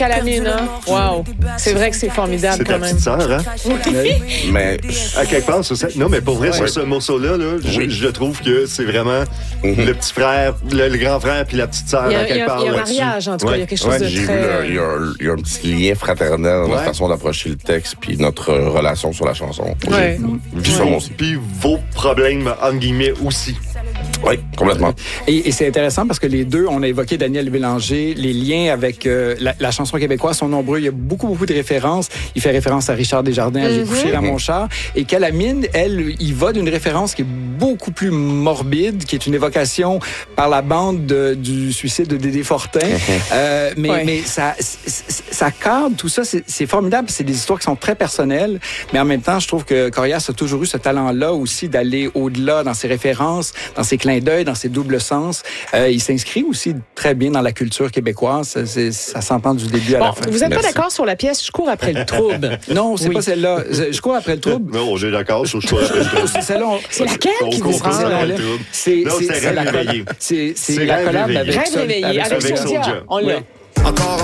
Calamine, hein? Wow. C'est vrai que c'est formidable C'est quand ta même. petite sœur, hein? Mais À quelque part, non, mais pour vrai, sur ce morceau-là, je trouve que c'est vraiment le petit frère, le grand frère puis la petite sœur, Il y à a quelque part. un là-dessus. mariage, en tout cas. Il y a quelque chose de j'ai très... vu, il y a un petit lien fraternel dans la façon d'approcher le texte puis notre relation sur la chanson. Ouais. J'ai vu ça, moi aussi. Puis vos problèmes, entre guillemets, aussi. Oui, complètement. Et c'est intéressant parce que les deux, on a évoqué Daniel Bélanger, les liens avec la chanson québécoise sont nombreux. Il y a beaucoup de références. Il fait référence à Richard Desjardins, J'ai couché dans mon char. Et Calamine, elle, il va d'une référence qui est beaucoup plus morbide, qui est une évocation par la bande du suicide de Dédé Fortin. Mais ça cadre, tout ça, c'est formidable. C'est des histoires qui sont très personnelles. Mais en même temps, je trouve que Corias a toujours eu ce talent-là aussi d'aller au-delà dans ses références, dans ses clins d'œil, dans ses doubles sens. Il s'inscrit aussi très bien dans la culture québécoise. Ça s'entend du début à la fin. Vous n'êtes pas d'accord sur la pièce « Je cours après le trouble ». Non, c'est pas celle-là. Je cours après le trouble. Non, j'ai d'accord sur « Je cours après le trouble ». C'est celle-là. C'est laquelle qui vous court après le trouble. Non, c'est Rêve réveillé. C'est la collab avec Rêve réveillé avec Soulja. On l'a. Encore